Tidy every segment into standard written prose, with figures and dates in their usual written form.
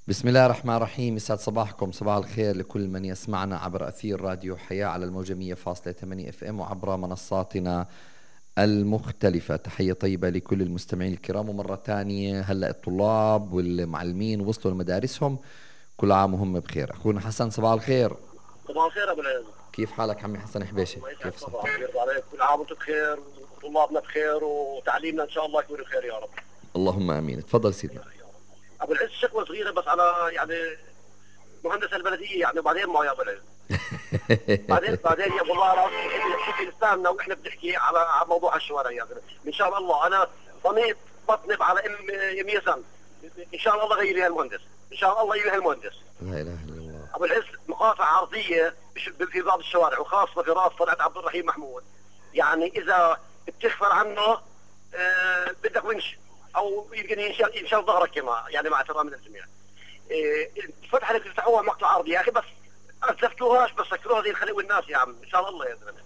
بسم الله الرحمن الرحيم. يسعد صباحكم، صباح الخير لكل من يسمعنا عبر أثير راديو حياة على الموجة 100.8 اف ام وعبر منصاتنا المختلفة. تحية طيبة لكل المستمعين الكرام، ومرة ثانية هلأ الطلاب والمعلمين وصلوا لمدارسهم، كل عام وهم بخير. أخونا حسن صباح الخير. صباح الخير ابو العز. كيف حالك عمي حسن حبيشة؟ الله يسعد كيف صحتك؟ صباحك ويرضى عليك، كل عام وانتم بخير وطلابنا بخير وتعليمنا ان شاء الله يكون بخير يا رب. اللهم امين. تفضل سيدنا. ابو العز شكوى صغيره بس على مهندس البلديه وبعدين معه يا ابو العز. بعدين يا ابو الله راسي شوفي لساننا واحنا بنحكي على موضوع الشوارع يا زلمه. ان شاء الله انا ضنيت بطنب على ام يزن. ان شاء الله غير المهندس، ان شاء الله يجي المهندس. لا اله الا الله. ابو العز مقاطع عرضيه في بعض الشوارع وخاصه في راس طلعت عبد الرحيم محمود، اذا بتخفر عنه بدك ونش او يمكن ينشال ظهرك كما مع احترامي للجميع. الفتحه اللي بتفتحوها مقطع عرضي يا اخي، بس ما تزفتوهاش، بس سكروها زي الخليل والناس يا عم ان شاء الله يا زلمه.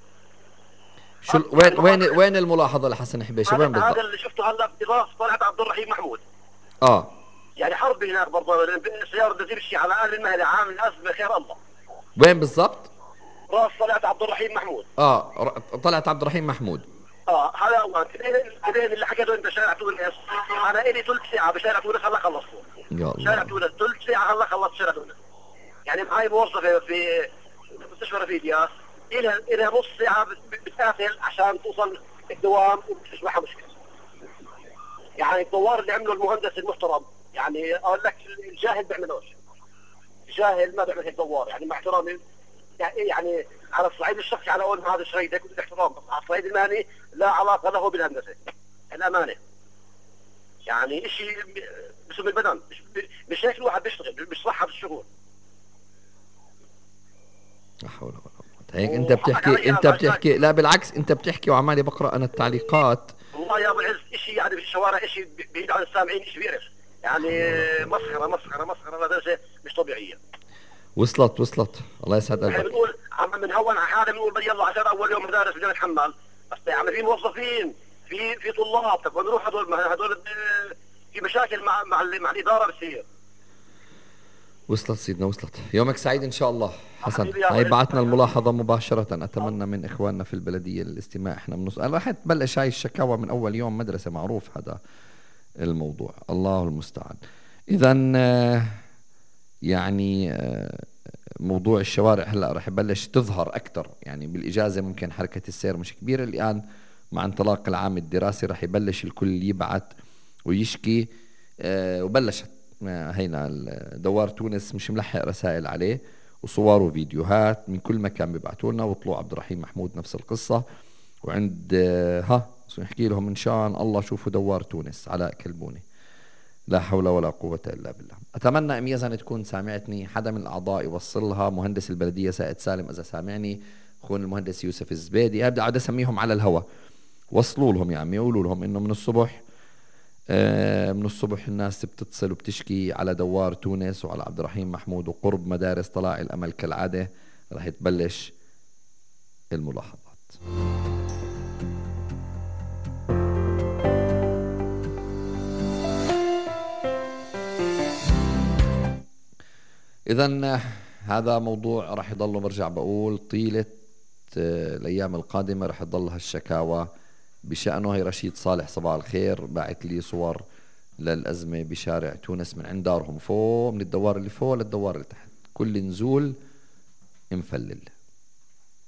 شو وين الملاحظة لحسن حبيشة؟ وين بالضبط؟ هذا اللي شفته هلا في راس طلعت عبد الرحيم محمود. اه حرب هناك برضه، السياره بدها تمشي على اهل المهله، عامل ازمه خير الله. وين بالضبط؟ راس طلعت عبد الرحيم محمود. طلعت عبد الرحيم محمود. هذا اول بعدين اللي حكيته انت شارع تونس. انا الي ثلث ساعه بشارع تونس هلا خلصته. يا الله. شارع تونس ثلث ساعه هلا خلصت شارع تونس. معي موظفه في مستشفى رفيديا، الها نص ساعه بتقاتل عشان توصل الدوام ومش معها مشكله. الدوار اللي عمله المهندس المحترم، اقول لك الجاهل بيعملوش. الجاهل ما بيعمل هيك دوار، مع احترامي على الصعيد الشخصي على قول هذا الشيء ده كل الاحترام، بس على الصعيد المهني لا علاقه له بالهندسه. الامانه شيء باسم البدن، مش هيك الواحد بيشتغل، مش صح بالشغل. لا حول ولا قوة. هيك انت بتحكي لا بالعكس، انت بتحكي وعمالي بقرا انا التعليقات. والله يا ابو العز شيء في الشوارع شيء بعيد عن السامعين، شيء بيقرف. مسخره مسخره مسخره لدرجه مش طبيعيه. وصلت الله يسعد قلبك. بنقول عم بنهون على حالنا، بنقول يلا عشان اول يوم مدارس بدنا نتحمل، بس في موظفين، في طلاب، طب وين نروح؟ هذول في مشاكل مع الاداره بتصير. وصلت سيدنا، وصلت. يومك سعيد ان شاء الله. حسن هاي بعتنا الملاحظة مباشرة. اتمنى من اخواننا في البلدية الاستماع. احنا راح تبلش هاي الشكاوى من اول يوم مدرسة، معروف هذا الموضوع. الله المستعان. اذا موضوع الشوارع هلا رح يبلش تظهر اكثر، بالاجازة ممكن حركة السير مش كبيرة الان، مع انطلاق العام الدراسي رح يبلش الكل يبعت ويشكي. وبلشت هينا دوار تونس مش ملحق رسائل عليه وصور وفيديوهات من كل مكان بيبعتوا لنا، وطلوع عبد الرحيم محمود نفس القصة. وعند نحكي لهم ان شاء الله شوفوا دوار تونس علاء كلبوني. لا حول ولا قوة الا بالله. اتمنى ام يزن تكون سامعتني، حدا من الاعضاء يوصلها، مهندس البلدية سائد سالم اذا سامعني، اخونا المهندس يوسف الزبيدي، ابدا اسميهم على الهواء، وصلوا لهم يا عمي، قولوا لهم انه من الصبح الناس بتتصل وبتشكي على دوار تونس وعلى عبد الرحيم محمود وقرب مدارس طلائع الأمل كالعادة. رح تبلش الملاحظات. إذن هذا موضوع رح يضل، برجع بقول طيلة الأيام القادمة رح تضل هالشكاوى بشأنه. هي رشيد صالح صباح الخير باعت لي صور للأزمة بشارع تونس من عند دارهم فوق، من الدوار اللي فوق للدوار اللي تحت، كل نزول مفلل.